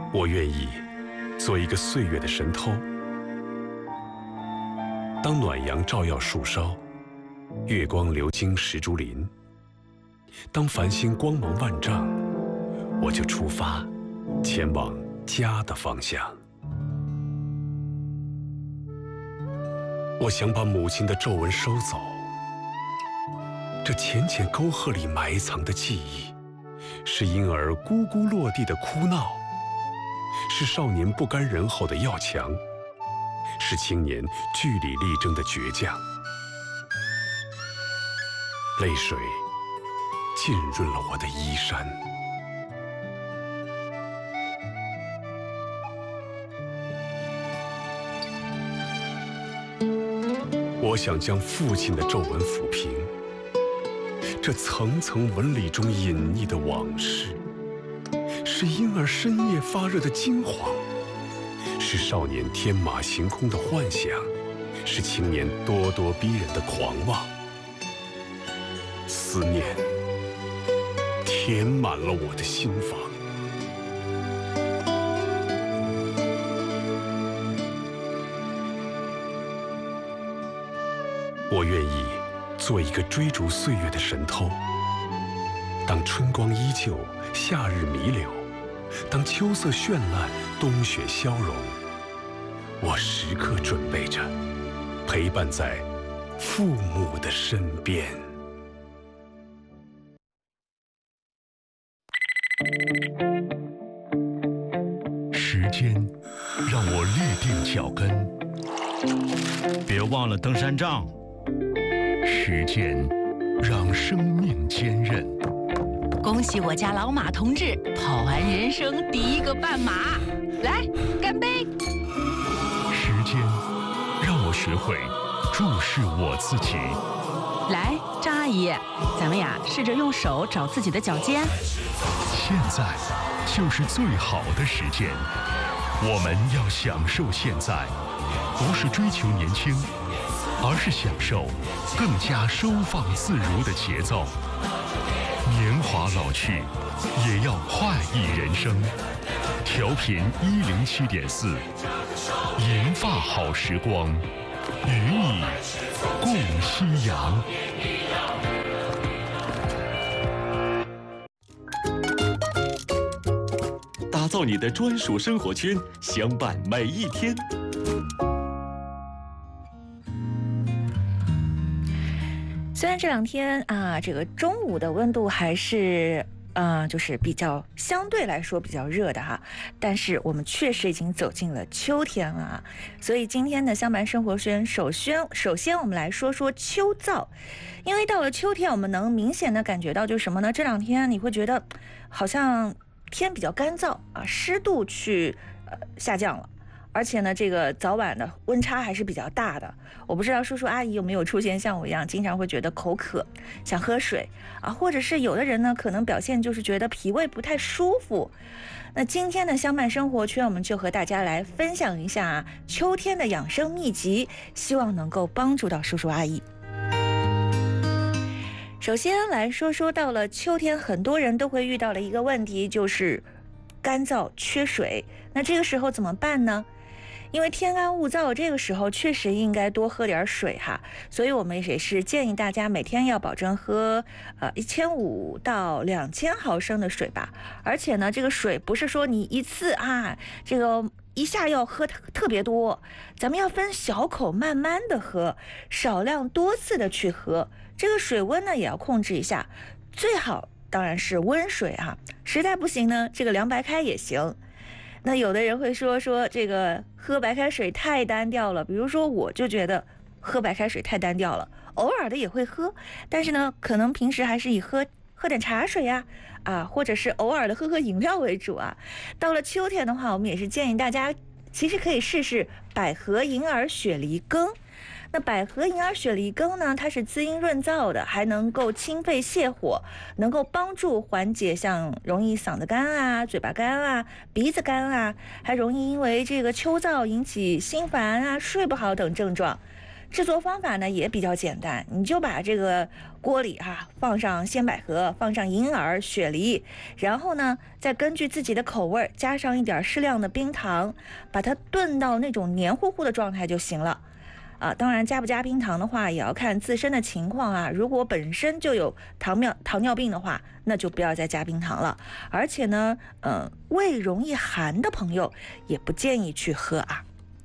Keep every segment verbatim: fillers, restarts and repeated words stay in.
我愿意做一个岁月的神偷，当暖阳照耀树梢，月光流经石竹林，当繁星光芒万丈，我就出发，前往家的方向。我想把母亲的皱纹收走，这浅浅沟壑里埋藏的记忆，是婴儿咕咕落地的哭闹，是少年不甘人后的要强，是青年据理力争的倔强。泪水浸润了我的衣衫。我想将父亲的皱纹抚平，这层层纹理中隐匿的往事，是婴儿深夜发热的惊惶，是少年天马行空的幻想，是青年咄咄逼人的狂妄。思念填满了我的心房。我愿意做一个追逐岁月的神偷，当春光依旧，夏日弥留，当秋色绚烂，冬雪消融，我时刻准备着，陪伴在父母的身边。 时间让我立定脚跟， 别忘了登山杖。 时间让生命坚韧。 恭喜我家老马同志跑完人生第一个半马，来干杯！ 时间让我学会注视我自己。 来，张阿姨，咱们呀试着用手找自己的脚尖。 现在就是最好的时间，我们要享受现在，不是追求年轻，而是享受更加收放自如的节奏。年华老去，也要快意人生。调频一零七点四，银发好时光，与你共夕阳。 打造你的专属生活圈，相伴每一天。 虽然这两天啊，这个中午的温度还是啊、呃，就是比较相对来说比较热的哈，但是我们确实已经走进了秋天了啊。所以今天的相伴生活圈，首先首先我们来说说秋燥，因为到了秋天，我们能明显的感觉到就是什么呢？这两天你会觉得好像天比较干燥啊，湿度去呃下降了。而且呢，这个早晚的温差还是比较大的。我不知道叔叔阿姨有没有出现像我一样，经常会觉得口渴，想喝水啊，或者是有的人呢，可能表现就是觉得脾胃不太舒服。那今天的相伴生活圈，我们就和大家来分享一下、啊、秋天的养生秘籍，希望能够帮助到叔叔阿姨。首先来说说到了秋天，很多人都会遇到的一个问题就是干燥缺水。那这个时候怎么办呢？因为天干物燥，这个时候确实应该多喝点水哈，所以我们也是建议大家每天要保证喝呃一千五到两千毫升的水吧。而且呢，这个水不是说你一次啊，这个一下要喝特别多，咱们要分小口慢慢的喝，少量多次的去喝。这个水温呢也要控制一下，最好当然是温水啊，实在不行呢，这个凉白开也行。那有的人会说说这个喝白开水太单调了，比如说我就觉得喝白开水太单调了，偶尔的也会喝，但是呢，可能平时还是以喝喝点茶水呀、啊，啊，或者是偶尔的喝喝饮料为主啊。到了秋天的话，我们也是建议大家，其实可以试试百合银耳雪梨羹。那百合银耳雪梨羹呢，它是滋阴润燥的，还能够清肺泻火，能够帮助缓解像容易嗓子干啊、嘴巴干啊、鼻子干啊，还容易因为这个秋燥引起心烦啊、睡不好等症状。 制作方法呢也比较简单，你就把这个锅里哈、啊、放上鲜百合，放上银耳、雪梨，然后呢再根据自己的口味加上一点适量的冰糖，把它炖到那种黏糊糊的状态就行了。啊，当然加不加冰糖的话，也要看自身的情况啊。如果本身就有糖尿糖尿病的话，那就不要再加冰糖了。而且呢，呃，胃容易寒的朋友也不建议去喝啊。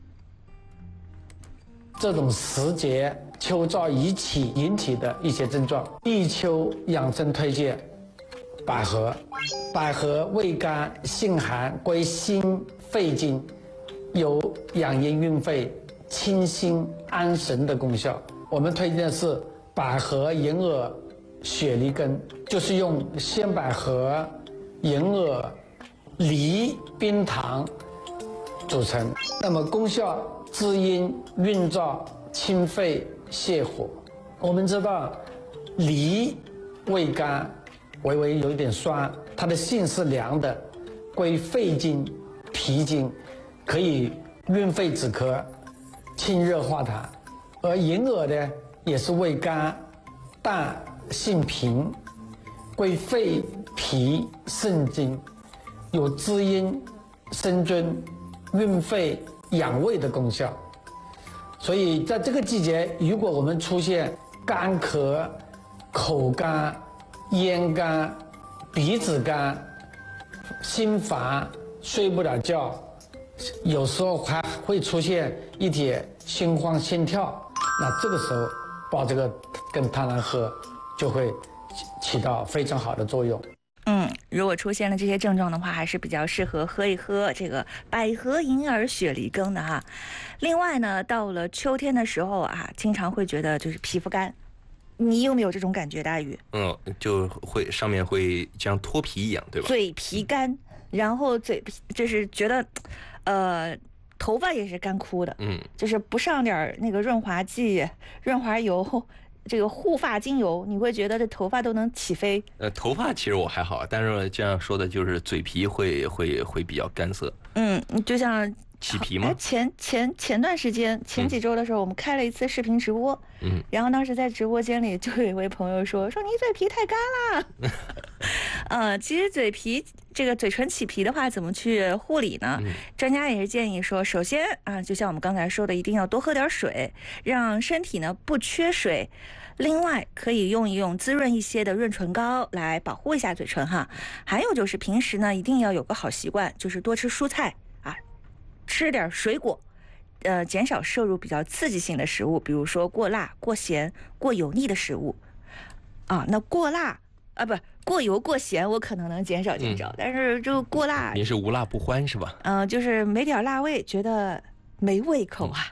这种时节秋燥一起引起的一些症状，立秋养生推荐百合。百合味甘性寒，归心肺经，有养阴运肺、清心安神的功效。我们推荐的是百合、银耳、雪梨根，就是用鲜百合、银耳、梨、冰糖组成。那么功效滋阴润燥、清肺泻火。我们知道梨味甘，微微有一点酸，它的性是凉的，归肺经、脾经，可以润肺止咳、清热化痰。而银耳呢，也是味甘，但性平，归肺、脾、肾经，有滋阴、生津、润肺、养胃的功效。所以在这个季节，如果我们出现干咳、口干、咽干、鼻子干、心烦、睡不了觉，有时候还会出现一点心慌心跳，那这个时候煲这个跟汤来喝，就会起到非常好的作用。 嗯，如果出现了这些症状的话，还是比较适合喝一喝这个百合、银耳、雪梨根的哈。另外呢，到了秋天的时候啊，经常会觉得就是皮肤干，你有没有这种感觉，大宇？ 嗯，就会上面会像脱皮一样，对吧？ 嘴皮干，然后嘴就是觉得，呃，头发也是干枯的， 嗯， 就是不上点那个润滑剂、润滑油。这个护发精油，你会觉得这头发都能起飞。 呃，头发其实我还好，但是这样说的就是嘴皮会会会比较干涩。 嗯，就像起皮吗？ 哎，前前前段时间前几周的时候，我们开了一次视频直播， 嗯， 然后当时在直播间里就有一位朋友说说你嘴皮太干了。呃，其实嘴皮这个嘴唇起皮的话，怎么去护理呢？ 嗯、 专家也是建议说，首先啊，就像我们刚才说的，一定要多喝点水，让身体呢不缺水。另外，可以用一用滋润一些的润唇膏来保护一下嘴唇哈。还有就是平时呢，一定要有个好习惯，就是多吃蔬菜啊，吃点水果，呃，减少摄入比较刺激性的食物，比如说过辣、过咸、过油腻的食物。啊，那过辣啊，不过油过咸，我可能能减少减少，嗯、但是就过辣， 你是无辣不欢是吧？ 嗯、呃，就是没点辣味，觉得没胃口啊。嗯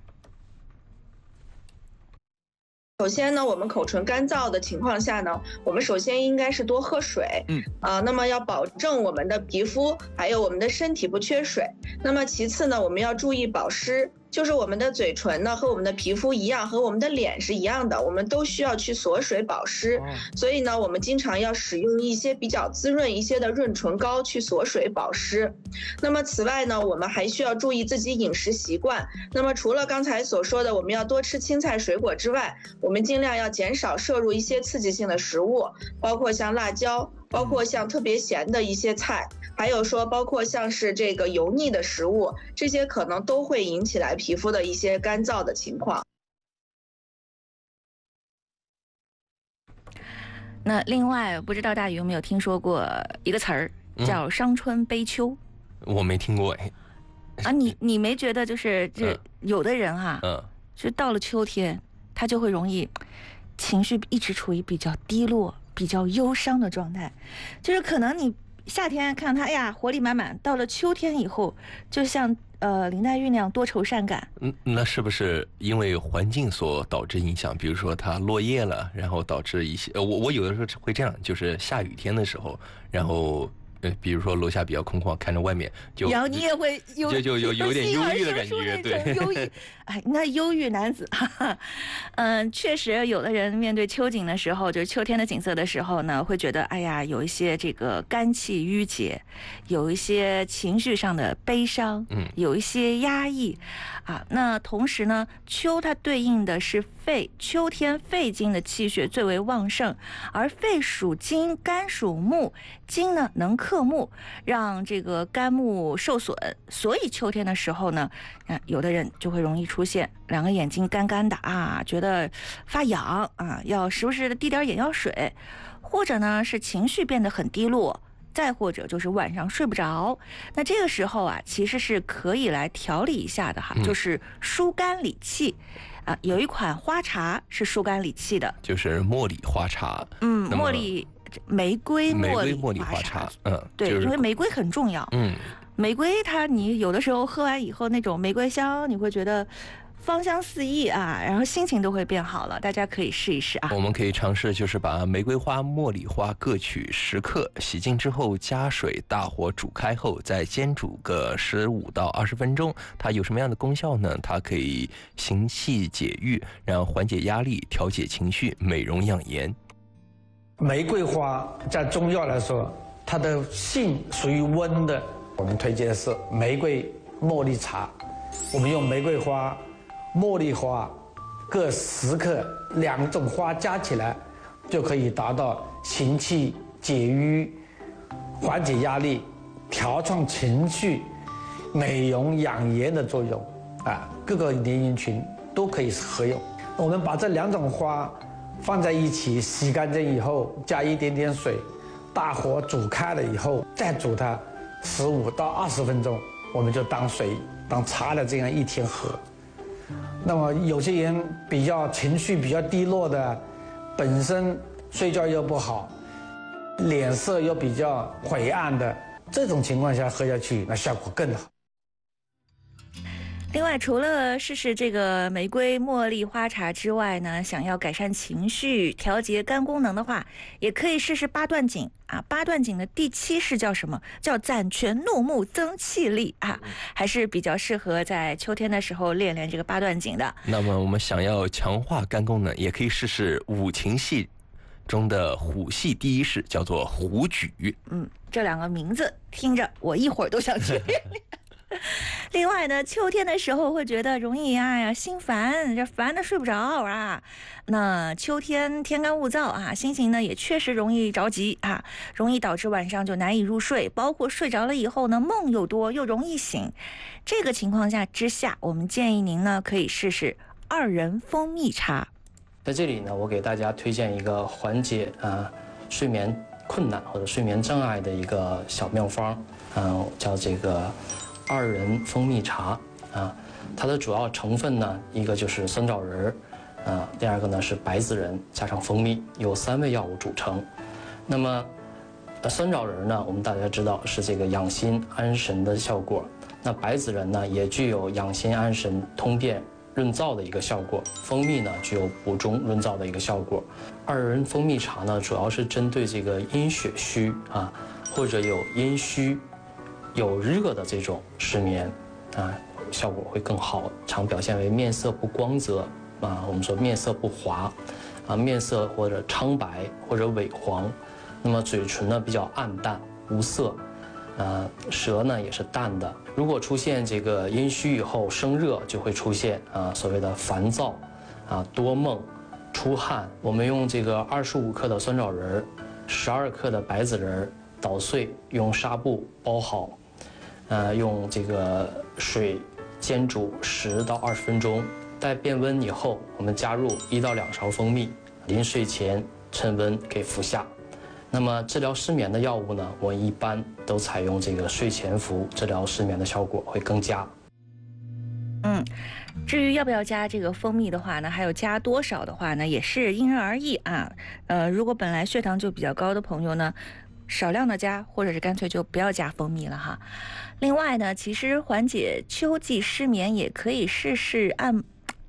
首先呢，我们口唇干燥的情况下呢，我们首先应该是多喝水， 嗯， 啊、呃，那么要保证我们的皮肤还有我们的身体不缺水。那么其次呢，我们要注意保湿。就是我们的嘴唇呢和我们的皮肤一样，和我们的脸是一样的，我们都需要去锁水保湿。所以呢，我们经常要使用一些比较滋润一些的润唇膏去锁水保湿。那么此外呢，我们还需要注意自己饮食习惯。那么除了刚才所说的我们要多吃青菜水果之外，我们尽量要减少摄入一些刺激性的食物，包括像辣椒，包括像特别咸的一些菜，还有说包括像是这个油腻的食物，这些可能都会引起来皮肤的一些干燥的情况。 那另外，不知道大宇有没有听说过一个词儿叫伤春悲秋？ 嗯、我没听过哎。 啊，你你没觉得就是这、嗯、有的人哈、啊， 嗯， 就到了秋天，他就会容易情绪一直处于比较低落、比较忧伤的状态，就是可能你夏天看他，哎呀活力满满，到了秋天以后，就像呃林黛玉那样多愁善感。 嗯，那是不是因为环境所导致影响？比如说它落叶了，然后导致一些，呃，我我有的时候会这样，就是下雨天的时候，然后呃，比如说楼下比较空旷，看着外面就， 然后你也会有就就有有点忧郁的感觉，对， 忧郁，哎，那忧郁男子，哈哈，嗯，确实，有的人面对秋景的时候，就是秋天的景色的时候呢，会觉得，哎呀，有一些这个肝气郁结，有一些情绪上的悲伤， 嗯， 有一些压抑，啊，那同时呢，秋它对应的是肺，秋天肺经的气血最为旺盛，而肺属金，肝属木，金呢能克木，让这个肝木受损，所以秋天的时候呢，啊，有的人就会容易出现两个眼睛干干的啊，觉得发痒啊，要时不时的滴点眼药水，或者呢是情绪变得很低落。再或者就是晚上睡不着，那这个时候啊，其实是可以来调理一下的哈， 嗯、 就是疏肝理气。啊，有一款花茶是疏肝理气的， 就是茉莉花茶。 嗯，茉莉、玫瑰、 玫瑰茉莉花茶。嗯， 对， 就是、 因为玫瑰很重要。 嗯， 玫瑰它你有的时候喝完以后，那种玫瑰香，你会觉得芳香四溢啊，然后心情都会变好了，大家可以试一试啊。 我们可以尝试，就是把玫瑰花、茉莉花各取十克，洗净之后加水，大火煮开后再煎煮个十五到二十分钟。它有什么样的功效呢？它可以行气解郁，然后缓解压力、调节情绪、美容养颜。 玫瑰花在中药来说，它的性属于温的，我们推荐的是玫瑰茉莉茶。我们用玫瑰花、茉莉花各十克，两种花加起来就可以达到行气解郁、缓解压力、调畅情绪、美容养颜的作用啊，各个年龄群都可以合用。我们把这两种花放在一起，洗干净以后，加一点点水，大火煮开了以后，再煮它十五到二十分钟，我们就当水当茶的这样一天喝。那么有些人比较情绪比较低落的，本身睡觉又不好，脸色又比较灰暗的，这种情况下喝下去，那效果更好。 另外，除了试试这个玫瑰茉莉花茶之外呢，想要改善情绪、调节肝功能的话，也可以试试八段锦啊。八段锦的第七式叫什么？叫攒泉怒目增气力啊，还是比较适合在秋天的时候练练这个八段锦的。 那么我们想要强化肝功能，也可以试试五禽戏中的虎戏第一式，叫做虎举。 嗯，这两个名字听着我一会儿都想去练练。另外呢，秋天的时候会觉得容易哎呀心烦，这烦的睡不着啊。那秋天天干物燥啊，心情呢也确实容易着急啊，容易导致晚上就难以入睡，包括睡着了以后呢，梦又多又容易醒。这个情况下之下，我们建议您呢可以试试二人蜂蜜茶。 在这里呢，我给大家推荐一个缓解啊、呃、睡眠困难或者睡眠障碍的一个小妙方，嗯、呃，叫这个二人蜂蜜茶啊。它的主要成分呢，一个就是酸枣仁儿，啊，第二个呢是白子仁加上蜂蜜，由三味药物组成。那么，呃，酸枣仁呢，我们大家知道是这个养心安神的效果。那白子仁呢，也具有养心安神、通便润燥的一个效果，蜂蜜呢具有补中润燥的一个效果。二人蜂蜜茶呢，主要是针对这个阴血虚啊，或者有阴虚、有热的这种失眠啊，效果会更好，常表现为面色不光泽啊，我们说面色不滑啊，面色或者苍白或者萎黄，那么嘴唇呢比较暗淡无色。呃，舌呢也是淡的。如果出现这个阴虚以后生热，就会出现啊、呃、所谓的烦躁，啊多梦、出汗。我们用这个二十五克的酸枣仁，十二克的白子仁捣碎，用纱布包好，呃用这个水煎煮十到二十分钟，待变温以后，我们加入一到两勺蜂蜜，临睡前趁温给服下。那么治疗失眠的药物呢，我一般都采用这个睡前服，治疗失眠的效果会更佳。 嗯，至于要不要加这个蜂蜜的话呢，还有加多少的话呢，也是因人而异啊。呃，如果本来血糖就比较高的朋友呢，少量的加，或者是干脆就不要加蜂蜜了哈。另外呢，其实缓解秋季失眠也可以试试按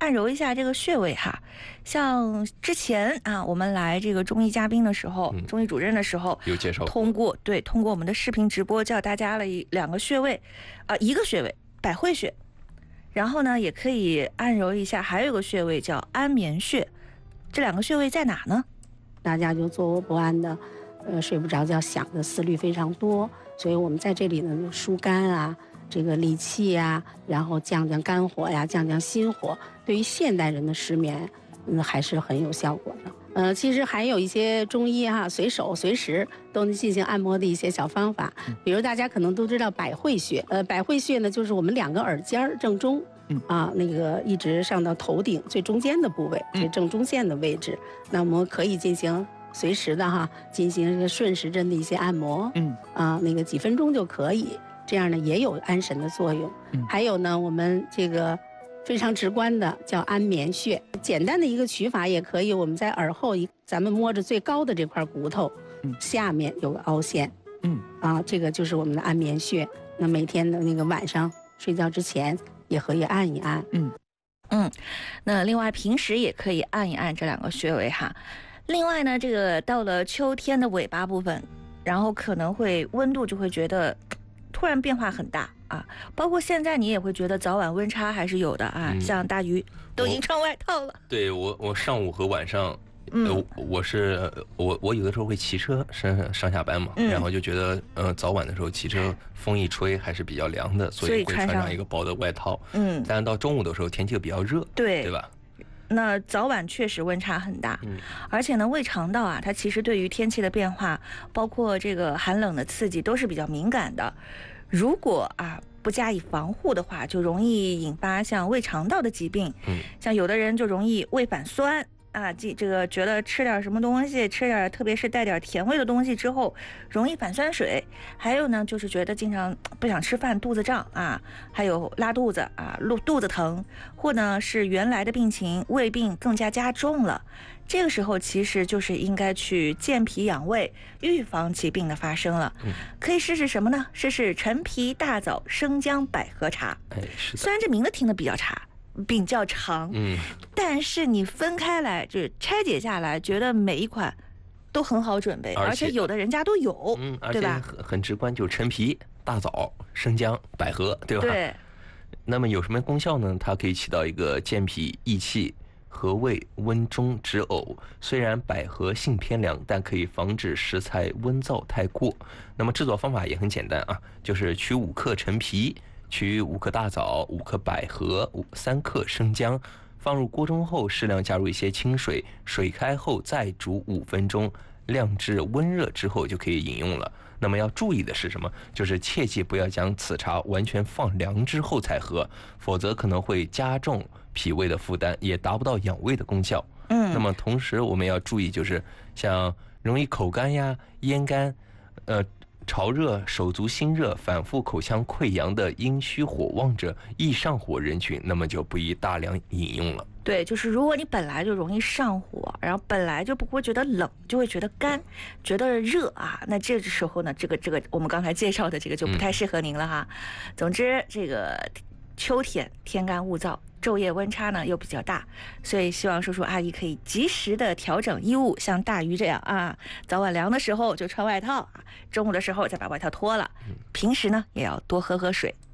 按揉一下这个穴位哈。像之前啊，我们来这个中医嘉宾的时候， 嗯、 中医主任的时候， 有介绍， 通过对通过我们的视频直播教大家了一两个穴位，啊、呃，一个穴位百会穴，然后呢也可以按揉一下，还有一个穴位叫安眠穴。这两个穴位在哪呢？ 大家就坐卧不安的，呃，睡不着觉，想的思虑非常多，所以我们在这里呢，疏肝啊，这个理气呀，然后降降肝火呀，降降心火，对于现代人的失眠，嗯，还是很有效果的。呃，其实还有一些中医哈、啊，随手随时都能进行按摩的一些小方法，比如大家可能都知道百会穴，呃，百会穴呢，就是我们两个耳尖儿正中。嗯啊，那个一直上到头顶最中间的部位，最正中线的位置，嗯、那我们可以进行随时的哈，进行一个顺时针的一些按摩，嗯啊，那个几分钟就可以，这样呢也有安神的作用。嗯、还有呢，我们这个非常直观的叫安眠穴，简单的一个取法也可以，我们在耳后一，咱们摸着最高的这块骨头，嗯，下面有个凹陷，嗯啊，这个就是我们的安眠穴。那每天的那个晚上睡觉之前。也可以按一按，嗯嗯，那另外平时也可以按一按这两个穴位哈。另外呢，这个到了秋天的尾巴部分，然后可能会温度就会觉得突然变化很大啊，包括现在你也会觉得早晚温差还是有的啊。嗯、像大鱼都已经穿外套了， 对我我上午和晚上。嗯、呃，我是我我有的时候会骑车上上下班嘛，嗯、然后就觉得呃早晚的时候骑车风一吹还是比较凉的，所以会穿上一个薄的外套。嗯，但是到中午的时候天气比较热， 对对吧？ 那早晚确实温差很大，嗯，而且呢，胃肠道啊，它其实对于天气的变化，包括这个寒冷的刺激都是比较敏感的。如果啊不加以防护的话，就容易引发像胃肠道的疾病。嗯，像有的人就容易胃反酸。啊，这这个觉得吃点什么东西，吃点特别是带点甜味的东西之后，容易反酸水。还有呢，就是觉得经常不想吃饭，肚子胀啊，还有拉肚子啊，肚肚子疼，或呢是原来的病情胃病更加加重了。这个时候其实就是应该去健脾养胃，预防疾病的发生了。嗯、可以试试什么呢？试试陈皮、大枣、生姜、百合茶。 哎，是的。 虽然这名字听得比较差。比较长，嗯，但是你分开来，就是拆解下来，觉得每一款都很好准备，而且有的人家都有， 嗯， 对吧？ 很很直观，就是陈皮、大枣、生姜、百合，对吧？ 对。 那么有什么功效呢？它可以起到一个健脾益气、和胃、温中止呕。虽然百合性偏凉，但可以防止食材温燥太过。那么制作方法也很简单啊，就是取五克陈皮。取五克大枣、五克百合、三克生姜，放入锅中后，适量加入一些清水，水开后再煮五分钟，晾至温热之后就可以饮用了。那么要注意的是什么？就是切记不要将此茶完全放凉之后才喝，否则可能会加重脾胃的负担，也达不到养胃的功效。嗯，那么同时我们要注意，就是像容易口干呀、咽干，呃。潮热、手足心热、反复口腔溃疡的阴虚火旺者、易上火人群，那么就不宜大量饮用了。 对，就是如果你本来就容易上火，然后本来就不会觉得冷，就会觉得干，觉得热啊，那这时候呢，这个这个我们刚才介绍的这个就不太适合您了哈。嗯、总之，这个秋天天干物燥。昼夜温差呢又比较大，所以希望叔叔阿姨可以及时的调整衣物，像大鱼这样啊，早晚凉的时候就穿外套，中午的时候再把外套脱了，平时呢也要多喝喝水。